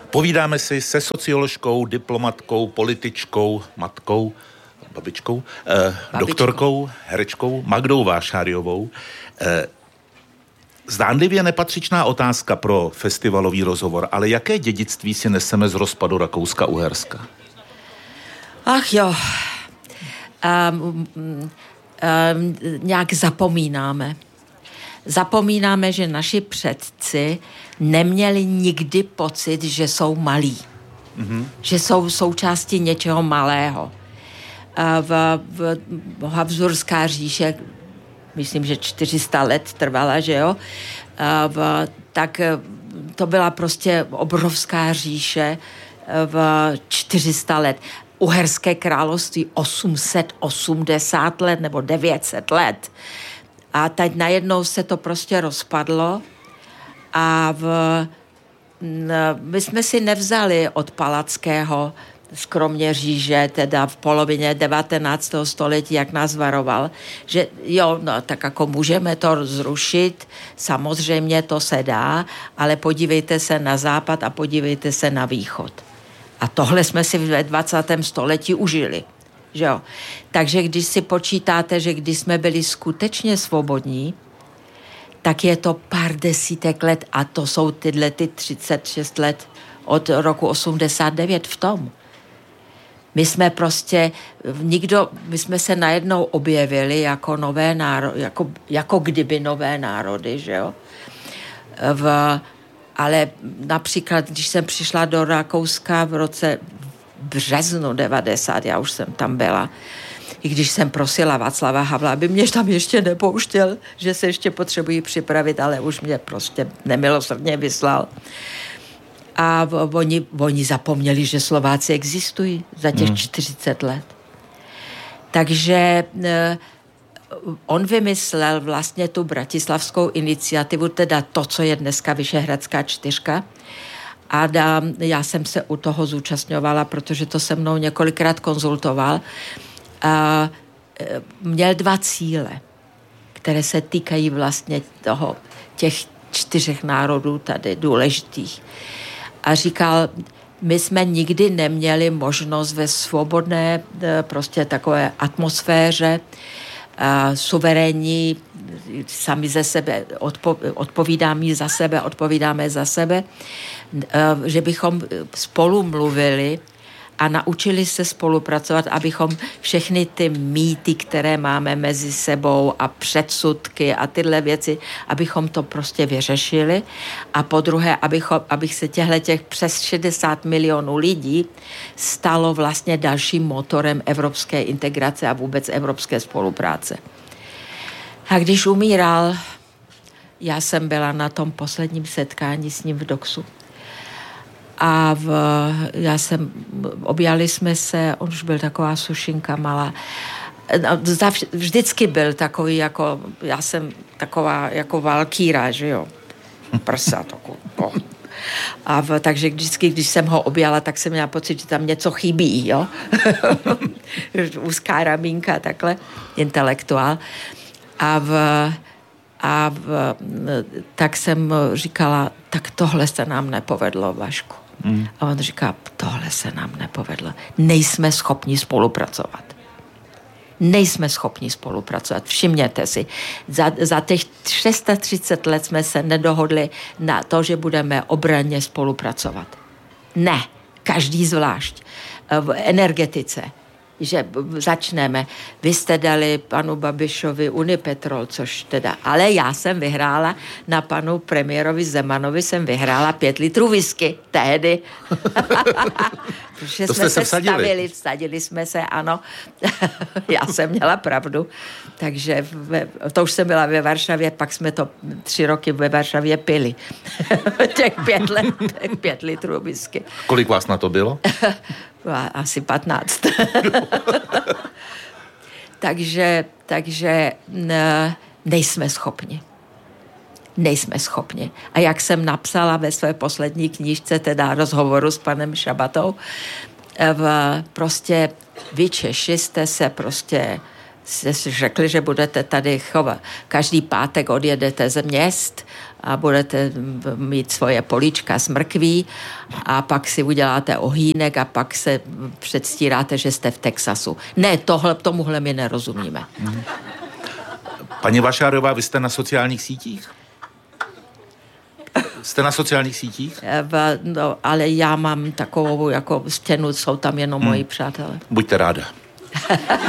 Povídáme si se socioložkou, diplomatkou, političkou, matkou, babičkou, doktorkou, herečkou Magdou Vášáriovou. Zdánlivě nepatřičná otázka pro festivalový rozhovor, ale jaké dědictví si neseme z rozpadu Rakouska-Uherska? Ach jo, nějak zapomínáme. Zapomínáme, že naši předci neměli nikdy pocit, že jsou malí. Mm-hmm. Že jsou součástí něčeho malého. V Habsburská říše, myslím, že 400 let trvala, že jo? Tak to byla prostě obrovská říše v 400 let. Uherské království 880 let nebo 900 let. A teď najednou se to prostě rozpadlo a my jsme si nevzali od Palackého z Kroměříže, teda v polovině 19. století, jak nás varoval, že jo, no tak jako můžeme to zrušit, samozřejmě to se dá, ale podívejte se na západ a podívejte se na východ. A tohle jsme si ve 20. století užili. Že jo? Takže když si počítáte, že když jsme byli skutečně svobodní, tak je to pár desítek let a to jsou tyhle 36 let od roku 89 v tom. My jsme prostě, my jsme se najednou objevili jako nové národy, jako kdyby nové národy, že jo? Ale například, když jsem přišla do Rakouska v březnu 90, já už jsem tam byla, i když jsem prosila Václava Havla, aby mě tam ještě nepouštěl, že se ještě potřebují připravit, ale už mě prostě nemilosrdně vyslal. A oni zapomněli, že Slováci existují za těch 40 let. Takže on vymyslel vlastně tu bratislavskou iniciativu, teda to, co je dneska Vyšehradská čtyřka. A já jsem se u toho zúčastňovala, protože to se mnou několikrát konzultoval. Měl 2 cíle, které se týkají vlastně těch 4 národů tady důležitých. A říkal, my jsme nikdy neměli možnost ve svobodné prostě takové atmosféře suverénní, sami ze sebe odpovídáme za sebe, že bychom spolu mluvili a naučili se spolupracovat, abychom všechny ty mýty, které máme mezi sebou a předsudky a tyhle věci, abychom to prostě vyřešili. A po druhé, abych se těch přes 60 milionů lidí stalo vlastně dalším motorem evropské integrace a vůbec evropské spolupráce. A když umíral, já jsem byla na tom posledním setkání s ním v Doxu. A objali jsme se, on už byl taková sušinka malá. Vždycky byl takový, jako, já jsem taková jako valkýra, že jo. Prsa takový. Takže vždycky, když jsem ho objala, tak jsem měla pocit, že tam něco chybí, jo. Úzká ramínka, takhle, intelektuál. Tak jsem říkala, tak tohle se nám nepovedlo, Vašku. A on říká, tohle se nám nepovedlo. Nejsme schopni spolupracovat. Všimněte si. Za těch 630 let jsme se nedohodli na to, že budeme obranně spolupracovat. Ne, každý zvlášť. V energetice, že začneme. Vy jste dali panu Babišovi Unipetrol, což teda, ale já jsem vyhrála na panu premiérovi Zemanovi, jsem vyhrála 5 litrů whisky tehdy. Protože to jsme se vsadili jsme se, ano. Já jsem měla pravdu. Takže to už jsem byla ve Varšavě, pak jsme to 3 roky ve Varšavě pili. těch 5 litrů whisky. Kolik vás na to bylo? Asi 15. takže nejsme schopni. A jak jsem napsala ve své poslední knížce, teda rozhovoru s panem Šabatou, prostě vy Češi jste řekli, že budete tady chovat. Každý pátek odjedete z měst a budete mít svoje políčka s mrkví a pak si uděláte ohýnek a pak se předstíráte, že jste v Texasu. Ne, tomuhle my nerozumíme. Paní Vašárová, vy jste na sociálních sítích? Jste na sociálních sítích? No, ale já mám takovou jako stěnu, jsou tam jenom moji přátelé. Buďte ráda.